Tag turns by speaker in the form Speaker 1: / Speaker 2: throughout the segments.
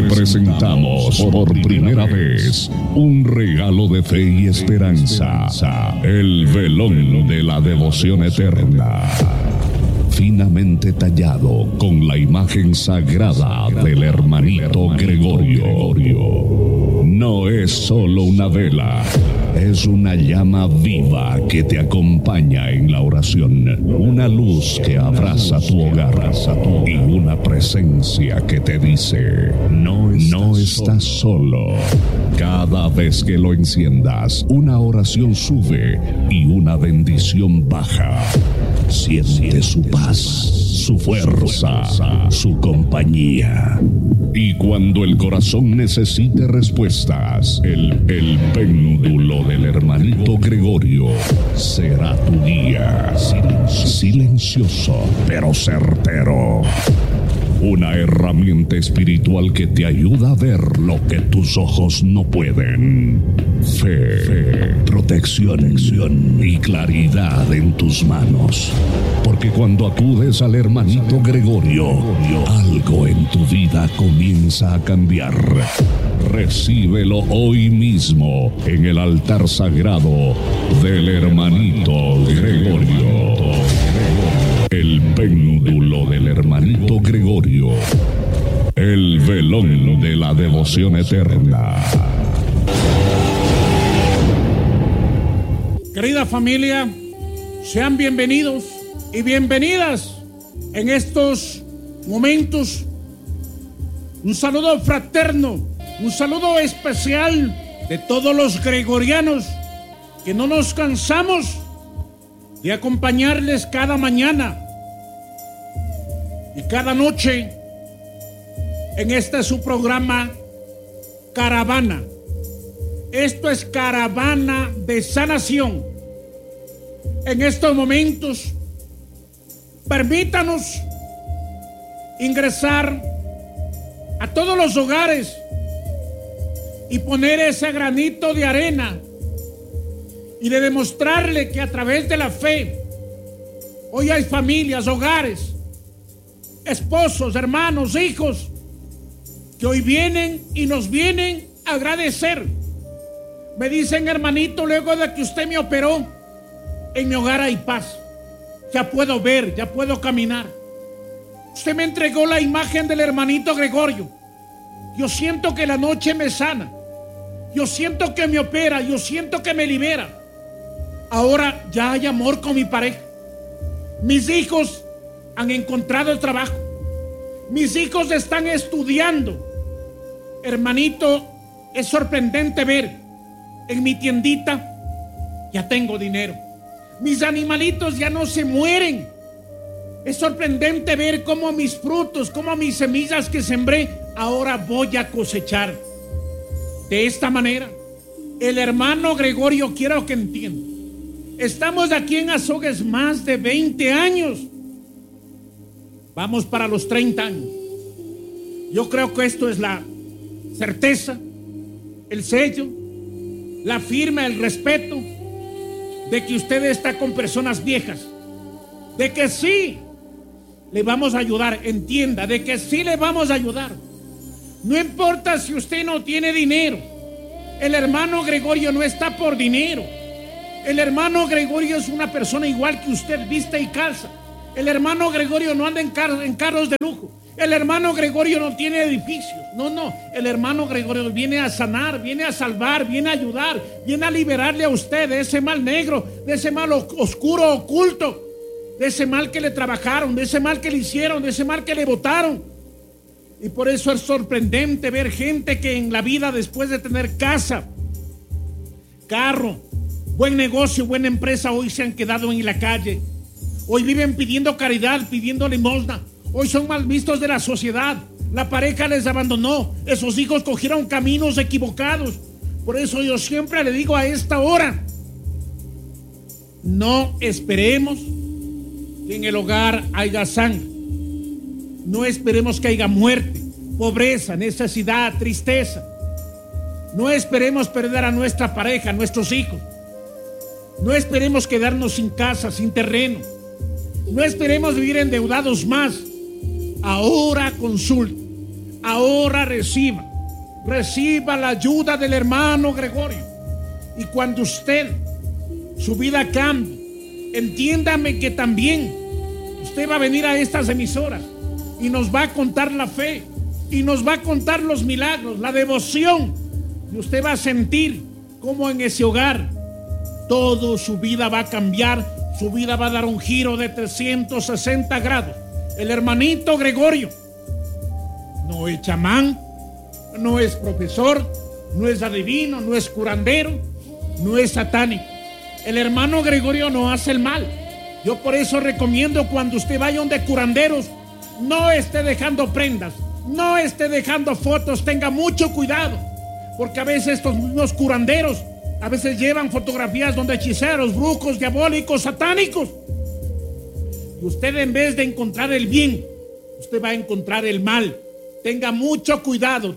Speaker 1: presentamos por primera vez un regalo de fe y esperanza, el velón de la devoción eterna, finamente tallado con la imagen sagrada del hermanito Gregorio. No es solo una vela, es una llama viva que te acompaña en la oración, una luz que abraza tu hogar y una presencia que te dice: no estás solo. Cada vez que lo enciendas, una oración sube y una bendición baja. Siente su paz, su fuerza, su compañía. Y cuando el corazón necesite respuestas, el péndulo del hermanito Gregorio será tu guía. Silencioso, pero certero. Una herramienta espiritual que te ayuda a ver lo que tus ojos no pueden. Fe, protección y claridad en tus manos. Porque cuando acudes al hermanito Gregorio, algo en tu vida comienza a cambiar. Recíbelo hoy mismo en el altar sagrado del hermanito Gregorio. El péndulo del hermanito Gregorio. El velón de la devoción eterna.
Speaker 2: Querida familia, sean bienvenidos y bienvenidas en estos momentos. Un saludo fraterno, un saludo especial de todos los gregorianos que no nos cansamos de acompañarles cada mañana y cada noche en este su programa Caravana. Esto es Caravana de Sanación. En estos momentos, permítanos ingresar a todos los hogares y poner ese granito de arena y de demostrarle que a través de la fe hoy hay familias, hogares, esposos, hermanos, hijos que hoy vienen y nos vienen a agradecer. Me dicen: hermanito, luego de que usted me operó, en mi hogar hay paz. Ya puedo ver, ya puedo caminar. Usted me entregó la imagen del hermanito Gregorio. Yo siento que la noche me sana. Yo siento que me opera. Yo siento que me libera. Ahora ya hay amor con mi pareja. Mis hijos han encontrado el trabajo. Mis hijos están estudiando. Hermanito, es sorprendente ver en mi tiendita ya tengo dinero. Mis animalitos ya no se mueren. Es sorprendente ver cómo mis frutos, cómo mis semillas que sembré, ahora voy a cosechar. De esta manera, el hermano Gregorio, quiero que entienda, estamos aquí en Azogues más de 20 años. Vamos para los 30 años. Yo creo que esto es la certeza, el sello, la firma, el respeto de que usted está con personas viejas, de que sí le vamos a ayudar. Entienda, de que sí le vamos a ayudar. No importa si usted no tiene dinero. El hermano Gregorio no está por dinero. El hermano Gregorio es una persona igual que usted, viste y calza. El hermano Gregorio no anda en carros de lujo. El hermano Gregorio no tiene edificios. No. El hermano Gregorio viene a sanar, viene a salvar, viene a ayudar, viene a liberarle a usted de ese mal negro, de ese mal oscuro, oculto, de ese mal que le trabajaron, de ese mal que le hicieron, de ese mal que le botaron. Y por eso es sorprendente ver gente que en la vida, después de tener casa, carro, buen negocio, buena empresa, hoy se han quedado en la calle. Hoy viven pidiendo caridad, pidiendo limosna. Hoy son mal vistos de la sociedad. La pareja les abandonó. Esos hijos cogieron caminos equivocados. Por eso yo siempre le digo a esta hora: no esperemos que en el hogar haya sangre. No esperemos que haya muerte, pobreza, necesidad, tristeza. No esperemos perder a nuestra pareja, a nuestros hijos. No esperemos quedarnos sin casa, sin terreno. No esperemos vivir endeudados más. Ahora consulte. ahora reciba la ayuda del hermano Gregorio. Y cuando su vida cambie, entiéndame que también usted va a venir a estas emisoras y nos va a contar la fe, y nos va a contar los milagros, la devoción, y usted va a sentir cómo en ese hogar todo su vida va a cambiar, su vida va a dar un giro de 360 grados. El hermanito Gregorio no es chamán, no es profesor, no es adivino, no es curandero, no es satánico. El hermano Gregorio no hace el mal. Yo por eso recomiendo, cuando usted vaya donde curanderos, no esté dejando prendas, no esté dejando fotos, tenga mucho cuidado, porque a veces estos mismos curanderos a veces llevan fotografías donde hechiceros, brujos, diabólicos, satánicos, y usted, en vez de encontrar el bien, usted va a encontrar el mal. Tenga mucho cuidado,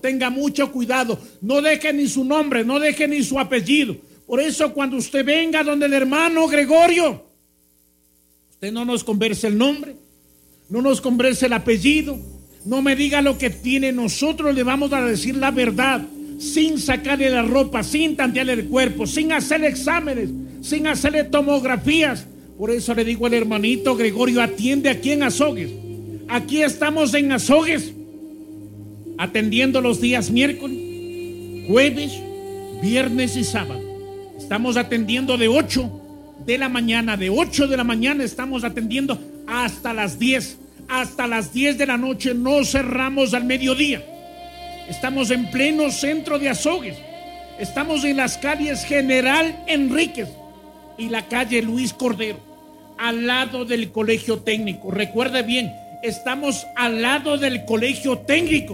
Speaker 2: no deje ni su nombre, no deje ni su apellido. Por eso, cuando usted venga donde el hermano Gregorio, usted no nos converse el nombre, no nos converse el apellido, no me diga lo que tiene. Nosotros le vamos a decir la verdad, sin sacarle la ropa, sin tantearle el cuerpo, sin hacerle exámenes, sin hacerle tomografías. Por eso le digo al hermanito Gregorio, atiende aquí en Azogues. Aquí estamos en Azogues, atendiendo los días miércoles, jueves, viernes y sábado. Estamos atendiendo de 8 de la mañana, estamos atendiendo hasta las 10. Hasta las 10 de la noche, no cerramos al mediodía. Estamos en pleno centro de Azogues. Estamos en las calles General Enríquez y la calle Luis Cordero, al lado del colegio técnico. Recuerde bien, estamos al lado del colegio técnico,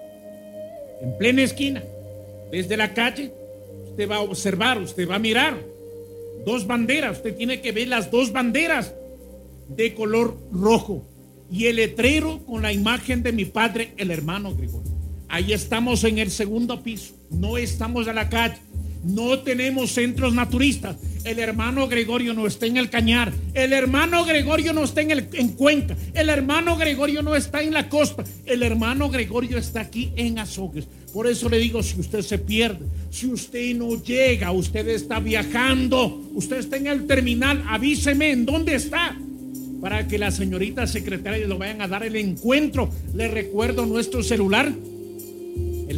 Speaker 2: en plena esquina. Desde la calle, usted va a observar, usted va a mirar dos banderas. Usted tiene que ver las dos banderas de color rojo y el letrero con la imagen de mi padre, el hermano Gregorio. Ahí estamos en el segundo piso, no estamos a la calle, no tenemos centros naturistas. El hermano Gregorio no está en el Cañar, el hermano Gregorio no está en Cuenca, el hermano Gregorio no está en la costa, el hermano Gregorio está aquí en Azogues. Por eso le digo, si usted se pierde, si usted no llega, usted está viajando, usted está en el terminal, avíseme en dónde está, para que la señorita secretaria lo vayan a dar el encuentro. Le recuerdo nuestro celular, el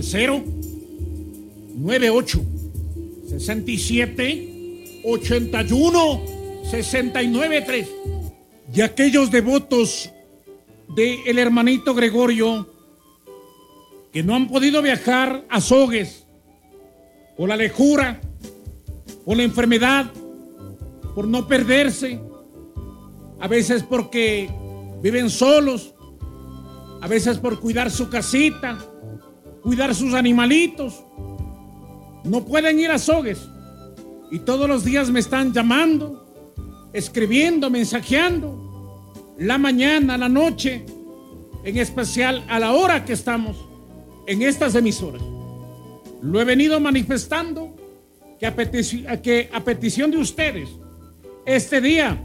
Speaker 2: 098 67 81 693. Y aquellos devotos del hermanito Gregorio que no han podido viajar a Azogues por la lejura, por la enfermedad, por no perderse, a veces porque viven solos, a veces por cuidar su casita, cuidar sus animalitos, no pueden ir a Azogues, y todos los días me están llamando, escribiendo, mensajeando, la mañana, la noche, en especial a la hora que estamos en estas emisoras. Lo he venido manifestando que a petición de ustedes, este día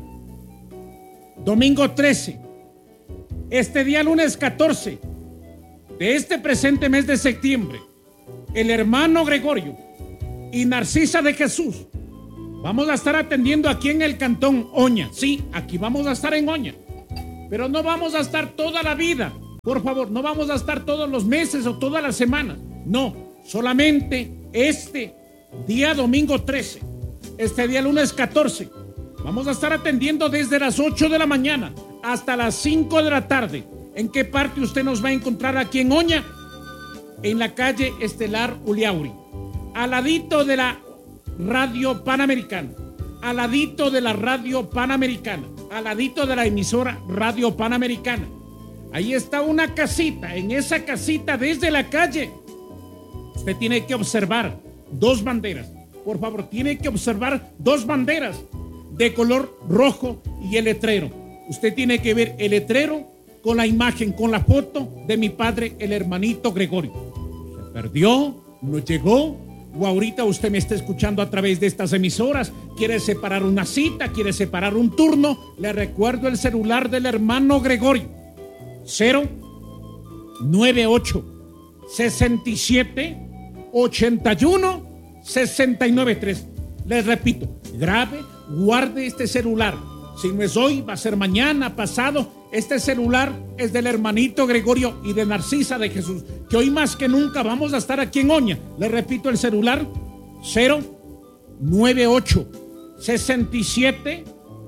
Speaker 2: domingo 13, este día lunes 14 de este presente mes de septiembre, el hermano Gregorio y Narcisa de Jesús vamos a estar atendiendo aquí en el cantón Oña. Sí, aquí vamos a estar en Oña, pero no vamos a estar toda la vida. Por favor, no vamos a estar todos los meses o todas las semanas. No, solamente este día domingo 13, este día lunes 14. Vamos a estar atendiendo desde las 8 de la mañana hasta las 5 de la tarde. ¿En qué parte usted nos va a encontrar aquí en Oña? En la calle Estelar Uliauri, al ladito de la Radio Panamericana, al ladito de la Radio Panamericana, al ladito de la emisora Radio Panamericana. Ahí está una casita. En esa casita, desde la calle, usted tiene que observar dos banderas. Por favor, tiene que observar dos banderas de color rojo y el letrero. Usted tiene que ver el letrero con la imagen, con la foto de mi padre, el hermanito Gregorio. Se perdió, no llegó, o ahorita usted me está escuchando a través de estas emisoras, quiere separar una cita, quiere separar un turno. Le recuerdo el celular del hermano Gregorio, 098 67 81 693. Les repito, grabe, guarde este celular. Si no es hoy, va a ser mañana, pasado. Este celular es del hermanito Gregorio y de Narcisa de Jesús, que hoy más que nunca vamos a estar aquí en Oña. Les repito el celular: 098 67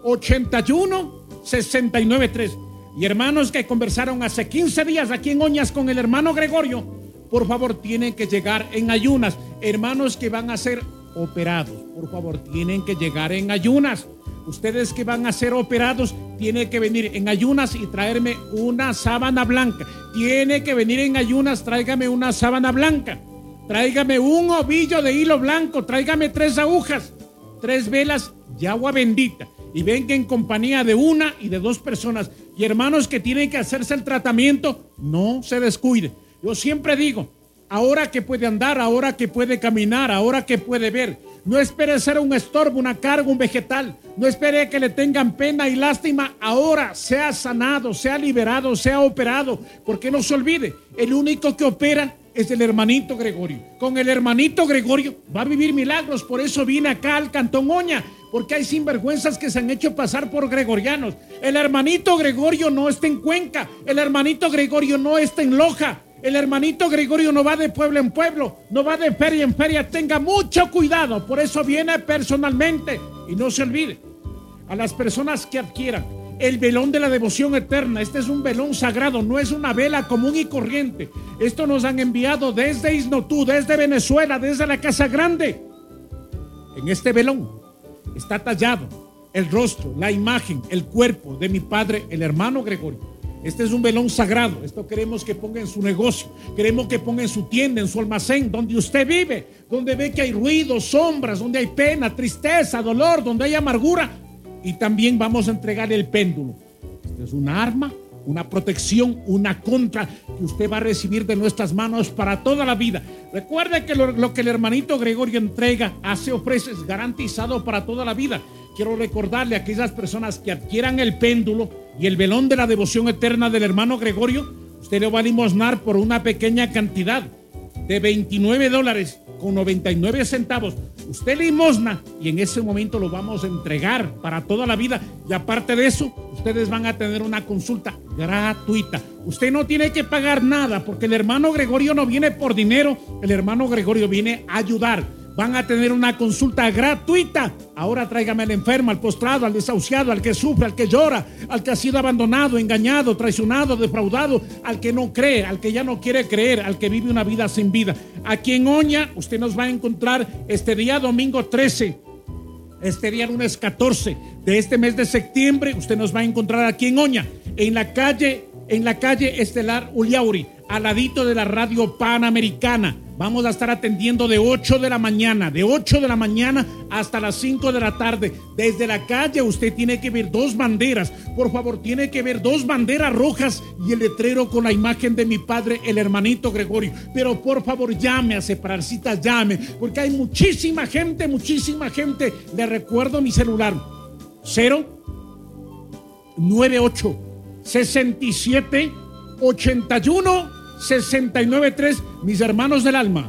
Speaker 2: 81 693. Y hermanos que conversaron hace 15 días aquí en Oñas con el hermano Gregorio, por favor tienen que llegar en ayunas. Hermanos que van a ser operados, por favor tienen que llegar en ayunas. Ustedes que van a ser operados tienen que venir en ayunas y traerme una sábana blanca. Tiene que venir en ayunas, tráigame una sábana blanca. Tráigame un ovillo de hilo blanco, tráigame 3 agujas, 3 velas y agua bendita. Y venga en compañía de 1 y de 2 personas. Y hermanos que tienen que hacerse el tratamiento, no se descuide. Yo siempre digo, ahora que puede andar, ahora que puede caminar, ahora que puede ver, no espere ser un estorbo, una carga, un vegetal. No espere que le tengan pena y lástima. Ahora sea sanado, sea liberado, sea operado. Porque no se olvide, el único que opera es el hermanito Gregorio. Con el hermanito Gregorio va a vivir milagros. Por eso vine acá al Cantón Oña, porque hay sinvergüenzas que se han hecho pasar por gregorianos. El hermanito Gregorio no está en Cuenca. El hermanito Gregorio no está en Loja. El hermanito Gregorio no va de pueblo en pueblo, no va de feria en feria. Tenga mucho cuidado, por eso viene personalmente. Y no se olvide, a las personas que adquieran el velón de la devoción eterna, este es un velón sagrado, no es una vela común y corriente. Esto nos han enviado desde Isnotú, desde Venezuela, desde la Casa Grande. En este velón está tallado el rostro, la imagen, el cuerpo de mi padre, el hermano Gregorio. Este es un velón sagrado. Esto queremos que ponga en su negocio, queremos que ponga en su tienda, en su almacén, donde usted vive, donde ve que hay ruido, sombras, donde hay pena, tristeza, dolor, donde hay amargura. Y también vamos a entregar el péndulo. Este es una arma, una protección, una contra que usted va a recibir de nuestras manos para toda la vida. Recuerde que lo que el hermanito Gregorio entrega, hace, ofrece, es garantizado para toda la vida. Quiero recordarle a aquellas personas que adquieran el péndulo y el velón de la devoción eterna del hermano Gregorio, usted le va a limosnar por una pequeña cantidad de $29.99. Usted limosna y en ese momento lo vamos a entregar para toda la vida. Y aparte de eso, ustedes van a tener una consulta gratuita. Usted no tiene que pagar nada porque el hermano Gregorio no viene por dinero. El hermano Gregorio viene a ayudar. Van a tener una consulta gratuita. Ahora tráigame al enfermo, al postrado, al desahuciado, al que sufre, al que llora, al que ha sido abandonado, engañado, traicionado, defraudado, al que no cree, al que ya no quiere creer, al que vive una vida sin vida. Aquí en Oña usted nos va a encontrar este día domingo 13, este día lunes 14 de este mes de septiembre. Usted nos va a encontrar aquí en Oña, en la calle Estelar Uliauri, al ladito de la radio Panamericana. Vamos a estar atendiendo de 8 de la mañana hasta las 5 de la tarde. Desde la calle usted tiene que ver 2 banderas. Por favor, tiene que ver 2 banderas rojas y el letrero con la imagen de mi padre, el hermanito Gregorio. Pero por favor, llame a separar citas, llame, porque hay muchísima gente. Le recuerdo mi celular: 098 67 81 693, mis hermanos del alma.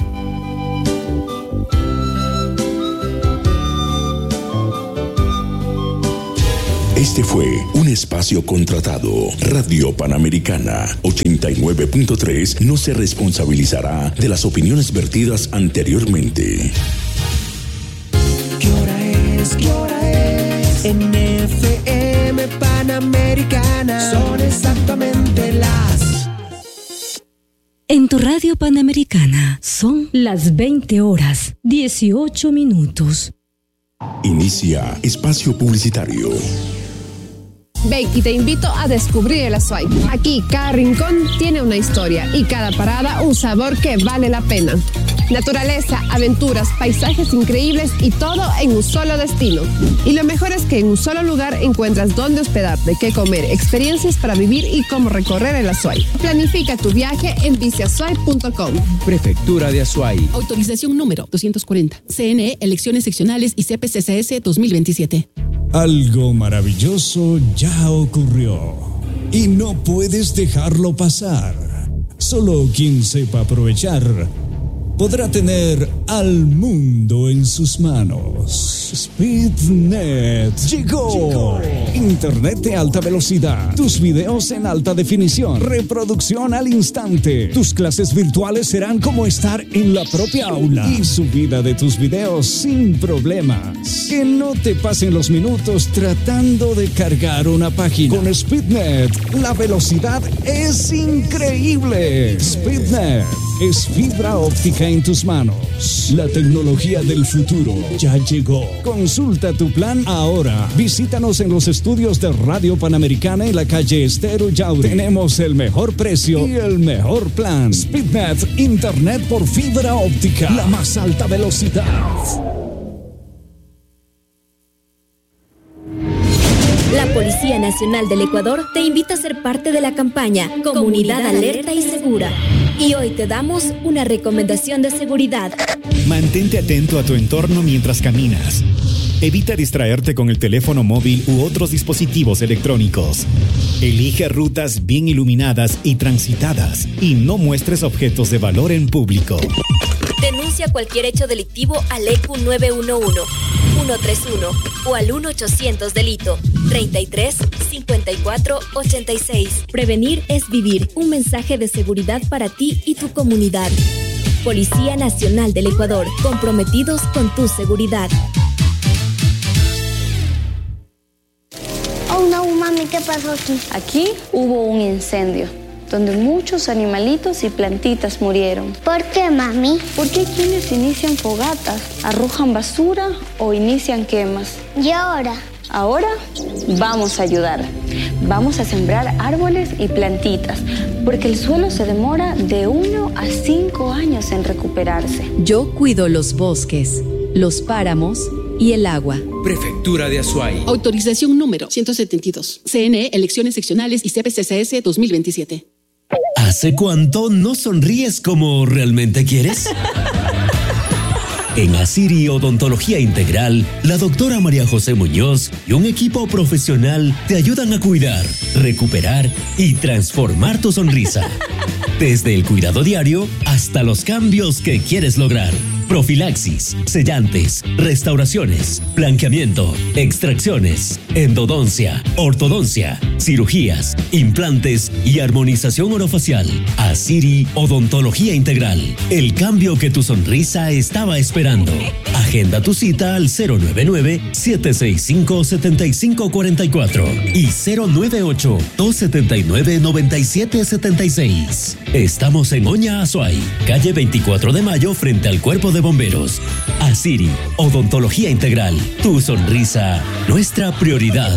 Speaker 1: Este fue un espacio contratado. Radio Panamericana 89.3 no se responsabilizará de las opiniones vertidas anteriormente.
Speaker 3: ¿Qué hora es? ¿Qué hora es? En FM Panamericana son exactamente las...
Speaker 4: En tu radio Panamericana son las 20 horas, 18 minutos.
Speaker 1: Inicia espacio publicitario.
Speaker 5: Ven y te invito a descubrir el Azuay. Aquí cada rincón tiene una historia y cada parada un sabor que vale la pena. Naturaleza, aventuras, paisajes increíbles y todo en un solo destino. Y lo mejor es que en un solo lugar encuentras dónde hospedarte, qué comer, experiencias para vivir y cómo recorrer el Azuay. Planifica tu viaje en visitazuay.com.
Speaker 6: Prefectura de Azuay.
Speaker 7: Autorización número 240. CNE, Elecciones Seccionales y CPCCS 2027.
Speaker 8: Algo maravilloso ya ocurrió y no puedes dejarlo pasar. Solo quien sepa aprovechar podrá tener al mundo en sus manos. SpeedNet llegó. Internet de alta velocidad, tus videos en alta definición, reproducción al instante. Tus clases virtuales serán como estar en la propia aula y subida de tus videos sin problemas. Que no te pasen los minutos tratando de cargar una página. Con SpeedNet, la velocidad es increíble. SpeedNet es fibra óptica en tus manos. La tecnología del futuro ya llegó. Consulta tu plan ahora. Visítanos en los estudios de Radio Panamericana en la calle Estero Yauri. Tenemos el mejor precio y el mejor plan. SpeedNet, internet por fibra óptica, la más alta velocidad.
Speaker 4: La Policía Nacional del Ecuador te invita a ser parte de la campaña Comunidad Alerta y Segura. Y hoy te damos una recomendación de seguridad.
Speaker 9: Mantente atento a tu entorno mientras caminas. Evita distraerte con el teléfono móvil u otros dispositivos electrónicos. Elige rutas bien iluminadas y transitadas y no muestres objetos de valor en público.
Speaker 4: Denuncia cualquier hecho delictivo al ECU 911, 131 o al 1-800-delito 33 54 86. Prevenir es vivir. Un mensaje de seguridad para ti y tu comunidad. Policía Nacional del Ecuador, comprometidos con tu seguridad.
Speaker 10: Oh no, mami, ¿qué pasó aquí?
Speaker 11: Aquí hubo un incendio, donde muchos animalitos y plantitas murieron.
Speaker 10: ¿Por qué, mami?
Speaker 11: Porque hay quienes inician fogatas, arrojan basura o inician quemas.
Speaker 10: ¿Y ahora?
Speaker 11: Ahora vamos a ayudar. Vamos a sembrar árboles y plantitas, porque el suelo se demora de 1 a 5 años en recuperarse.
Speaker 12: Yo cuido los bosques, los páramos y el agua.
Speaker 6: Prefectura de Azuay.
Speaker 7: Autorización número 172. CNE, elecciones seccionales y CPCSS 2027.
Speaker 13: ¿Hace cuánto no sonríes como realmente quieres? En Asiri Odontología Integral, la doctora María José Muñoz y un equipo profesional te ayudan a cuidar, recuperar y transformar tu sonrisa. Desde el cuidado diario hasta los cambios que quieres lograr. Profilaxis, sellantes, restauraciones, blanqueamiento, extracciones, endodoncia, ortodoncia, cirugías, implantes y armonización orofacial. Asiri Odontología Integral. El cambio que tu sonrisa estaba esperando. Agenda tu cita al 099-765-7544 y 098-279-9776. Estamos en Oña, Azuay, calle 24 de Mayo, frente al Cuerpo de Bomberos. Asiri Odontología Integral. Tu sonrisa, nuestra prioridad.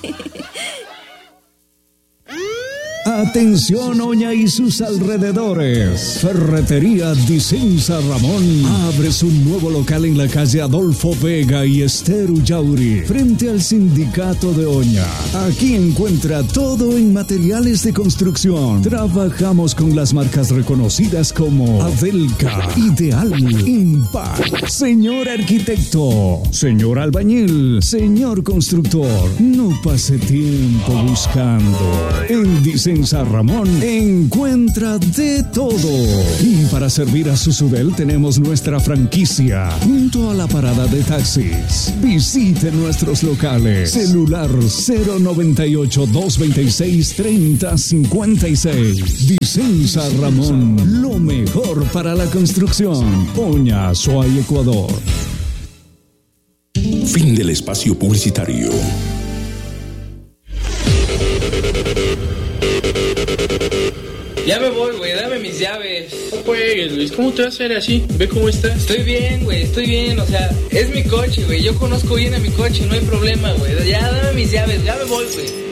Speaker 8: Atención, Oña y sus alrededores. Ferretería Dicenza Ramón abre su nuevo local en la calle Adolfo Vega y Estero Yauri, frente al Sindicato de Oña. Aquí encuentra todo en materiales de construcción. Trabajamos con las marcas reconocidas como Adelca, Ideal, Impact. Señor arquitecto, señor albañil, señor constructor, no pase tiempo buscando. En Dicenza Ramón encuentra de todo. Y para servir a su sudel tenemos nuestra franquicia junto a la parada de taxis. Visite nuestros locales. Celular 098-226-3056. Dicenza Ramón, lo mejor para la construcción. Oña, Azuay, Ecuador.
Speaker 1: Fin del espacio publicitario.
Speaker 14: Ya me voy, güey, dame mis llaves. No juegues, Luis, ¿cómo te vas a hacer así? Ve cómo está. Estoy bien, güey, estoy bien, o sea, es mi coche, güey. Yo conozco bien a mi coche, no hay problema, güey. Ya dame mis llaves, ya me voy, güey.